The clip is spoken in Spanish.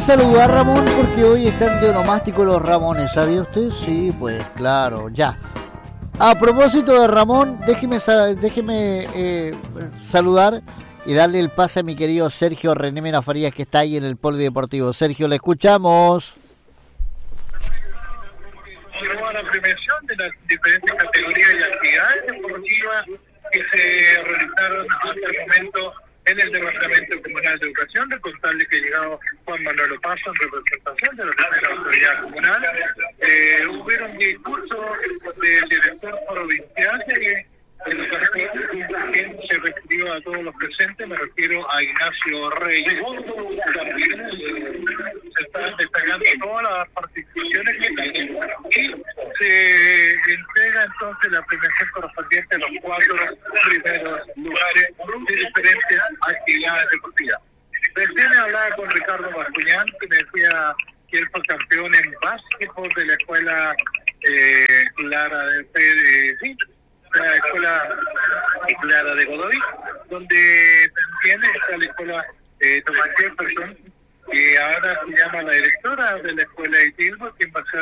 saludar, Ramón, porque hoy están de onomástico los Ramones, ¿sabía usted? Sí, pues claro, ya. A propósito de Ramón, déjeme saludar y darle el pase a mi querido Sergio René Mena Farías, que está ahí en el Polideportivo. Sergio, le escuchamos. La premiación de las diferentes categorías y actividades deportivas que se realizaron hasta el momento en el Departamento Comunal de Educación. Recordarle que ha llegado Juan Manuel Opazo en representación de la primera autoridad comunal. Hubieron discursos del director provincial de Educación, quien se refirió a todos los presentes. Me refiero a Ignacio Reyes. También se están destacando todas las participaciones que tienen y se entrega entonces la premiación correspondiente a los 4 primeros lugares de diferentes actividades deportivas. Recién hablaba con Ricardo Bascuñán, que me decía que él fue campeón en básquetbol de la escuela Clara la escuela Clara de Godoy, donde también está la escuela Tomás Jefferson, que ahora se llama la directora de la escuela de Tilbo, quien va a ser